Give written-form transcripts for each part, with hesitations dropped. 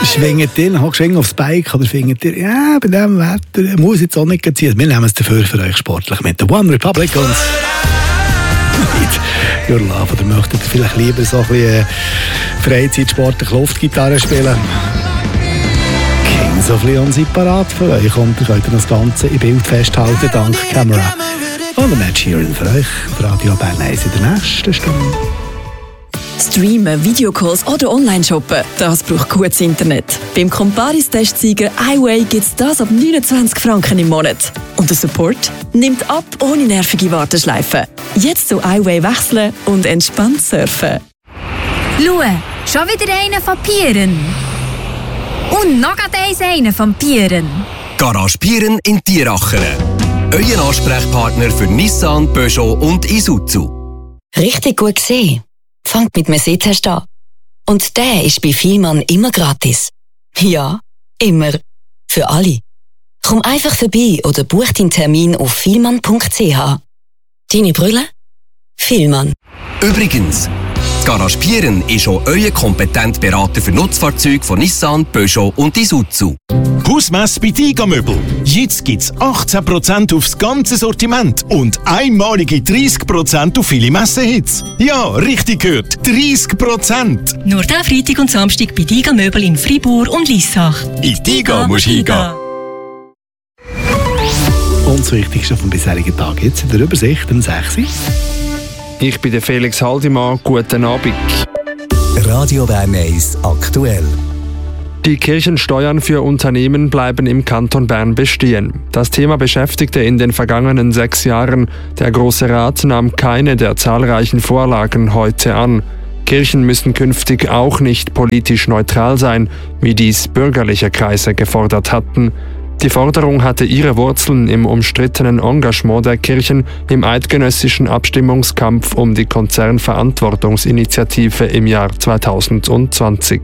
Schwingt ihr, hockst du aufs Bike oder findet ihr, ja, bei diesem Wetter muss jetzt auch nicht ziehen. Wir nehmen es dafür für euch sportlich mit der One Republic und mit Your Love. Oder möchtet ihr vielleicht lieber so ein bisschen Freizeitsport, Luftgitarre spielen? Kings of Leon sind parat für euch und ihr könnt das Ganze im Bild festhalten, dank Kamera. Und ein Ed Sheeran für euch auf Radio Bern 1 in der nächsten Stunde. Streamen, Videocalls oder Online-Shoppen, das braucht gutes Internet. Beim Comparis-Testsieger iWay gibt es das ab 29 Franken im Monat. Und der Support nimmt ab ohne nervige Warteschleifen. Jetzt zu iWay wechseln und entspannt surfen. Schau, schon wieder einer von Pieren. Und noch einer von Pieren. Garage Pieren in Tieracheren. Euer Ansprechpartner für Nissan, Peugeot und Isuzu. Richtig gut gesehen. Fangt mit Mercedes an. Und der ist bei Vielmann immer gratis. Ja, immer. Für alle. Komm einfach vorbei oder buch deinen Termin auf vielmann.ch. Deine Brille? Vielmann. Übrigens, die Garage Pieren ist auch euer kompetenter Berater für Nutzfahrzeuge von Nissan, Peugeot und Isuzu. Hausmesse bei Tigamöbel. Jetzt gibt's 18% aufs ganze Sortiment und einmalige 30% auf viele Messehits. Ja, richtig gehört, 30%. Nur der Freitag und Samstag bei Tigamöbel in Fribourg und Lissach. In Tiga musst du hingehen. Und das Wichtigste vom bisherigen Tag jetzt in der Übersicht um 6 Uhr. Ich bin der Felix Haldimann. Guten Abend. Radio Bern 1 aktuell. Die Kirchensteuern für Unternehmen bleiben im Kanton Bern bestehen. Das Thema beschäftigte in den vergangenen 6 Jahren. Der Grosse Rat nahm keine der zahlreichen Vorlagen heute an. Kirchen müssen künftig auch nicht politisch neutral sein, wie dies bürgerliche Kreise gefordert hatten. Die Forderung hatte ihre Wurzeln im umstrittenen Engagement der Kirchen im eidgenössischen Abstimmungskampf um die Konzernverantwortungsinitiative im Jahr 2020.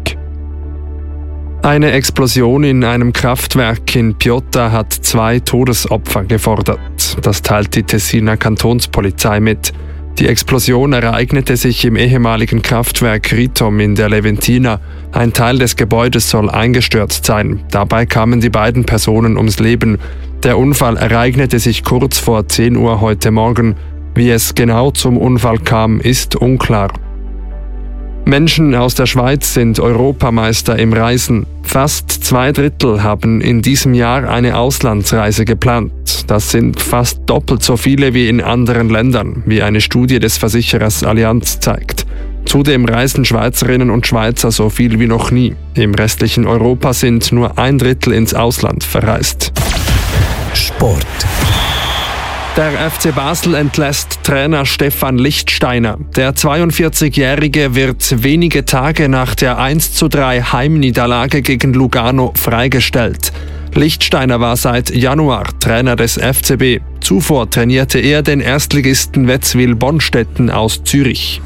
Eine Explosion in einem Kraftwerk in Piotta hat 2 Todesopfer gefordert. Das teilt die Tessiner Kantonspolizei mit. Die Explosion ereignete sich im ehemaligen Kraftwerk Ritom in der Leventina. Ein Teil des Gebäudes soll eingestürzt sein. Dabei kamen die beiden Personen ums Leben. Der Unfall ereignete sich kurz vor 10 Uhr heute Morgen. Wie es genau zum Unfall kam, ist unklar. Menschen aus der Schweiz sind Europameister im Reisen. Fast 2/3 haben in diesem Jahr eine Auslandsreise geplant. Das sind fast doppelt so viele wie in anderen Ländern, wie eine Studie des Versicherers Allianz zeigt. Zudem reisen Schweizerinnen und Schweizer so viel wie noch nie. Im restlichen Europa sind nur 1/3 ins Ausland verreist. Sport. Der FC Basel entlässt Trainer Stefan Lichtsteiner. Der 42-Jährige wird wenige Tage nach der 1:3 Heimniederlage gegen Lugano freigestellt. Lichtsteiner war seit Januar Trainer des FCB. Zuvor trainierte er den Erstligisten Wetzwil-Bonstetten aus Zürich.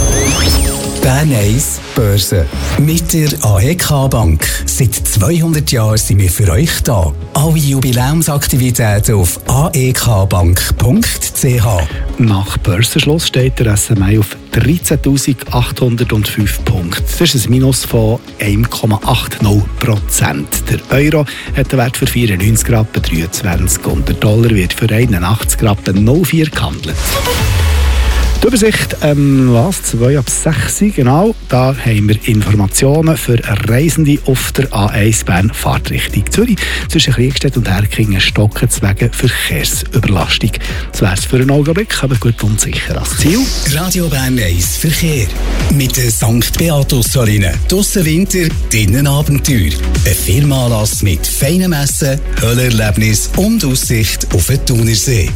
Bern 1 Börse mit der AEK Bank. Seit 200 Jahren sind wir für euch da. Alle Jubiläumsaktivitäten auf aekbank.ch. Nach Börsenschluss steht der SMI auf 13.805 Punkte. Das ist ein Minus von 1,80%. Der Euro hat einen Wert für 94 Rappen 23 und der Dollar wird für 81 Rappen 04 gehandelt. Die Übersicht, 2 ab 6, genau. Da haben wir Informationen für Reisende auf der A1 Bern Fahrtrichtung Zürich. Zwischen Kriegstedt und Herkingen stocken wegen Verkehrsüberlastung. Das wäre es für einen Augenblick, aber gut und sicher als Ziel. Radio Bern 1 Verkehr. Mit der St. Beatus-Saline. Draussen Winter, drinnen Abenteuer. Ein Firmenanlass mit feinem Essen, Höhlerlebnis und Aussicht auf den Thunersee.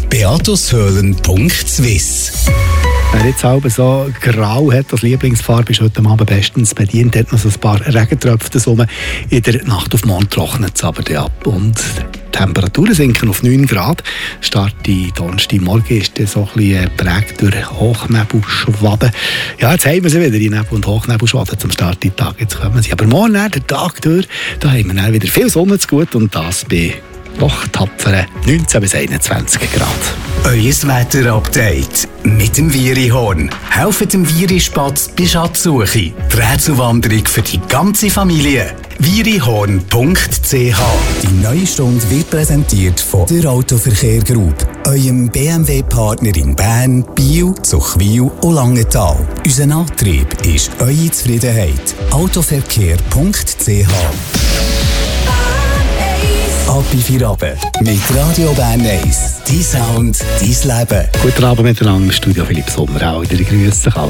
beatushöhlen.swiss. Wer jetzt halb so grau hat als Lieblingsfarbe, ist heute Abend bestens bedient. Hat noch so ein paar Regentröpfchen rum. In der Nacht auf morgen trocknet es aber ab. Und die Temperaturen sinken auf 9 Grad. Start Donnerstagmorgen ist dann so ein bisschen geprägt durch Hochnebelschwaden. Ja, jetzt haben wir sie wieder, die Nebel- und Hochnebelschwaden zum Start des Tages. Jetzt kommen sie. Aber morgen, der Tag durch, da haben wir dann wieder viel Sonne zu gut und das bei doch tapfere 19 bis 21 Grad. Euer Wetter-Update mit dem Wierihorn. Helft dem Wierispatz bei Schatzsuche. Die Rätselwanderung für die ganze Familie. Wierihorn.ch. Die neue Stunde wird präsentiert von der Autoverkehr Group, eurem BMW-Partner in Bern, Biel, Zuchwil und Langenthal. Unser Antrieb ist eure Zufriedenheit. Autoverkehr.ch. Ab bei 4 Abend mit Radio Bern 1. Dein Sound, dein Leben. Guten Abend miteinander im Studio. Philipp Sommer auch wieder. Ich grüße euch alle.